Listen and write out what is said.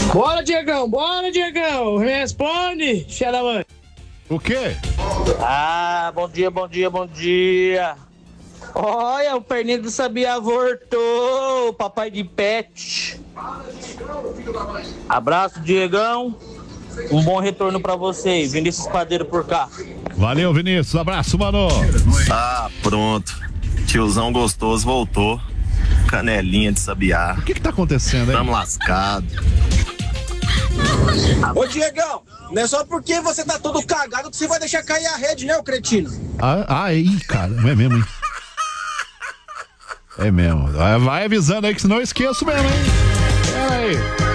Bora, Diegão. Responde, filha da mãe. O quê? Bom dia. Olha, o perninho do Sabiá voltou, papai de pet. Abraço, Diegão. Um bom retorno pra vocês. Vinícius Padeiro por cá. Valeu, Vinícius. Abraço, mano. Pronto. Tiozão gostoso voltou. Canelinha de Sabiá. O que tá acontecendo aí? Tamo lascado. Ô Diegão, não é só porque você tá todo cagado que você vai deixar cair a rede, né, ô cretino? Cara, não é mesmo, hein? É mesmo. Vai avisando aí que senão eu esqueço mesmo, hein? Pera aí.